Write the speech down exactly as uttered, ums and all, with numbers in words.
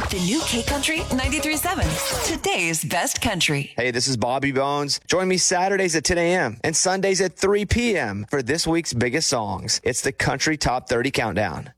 The new K-Country ninety-three point seven. Today's best country. Hey, this is Bobby Bones. Join me Saturdays at ten a.m. and Sundays at three p.m. for this week's biggest songs. It's the Country Top thirty Countdown.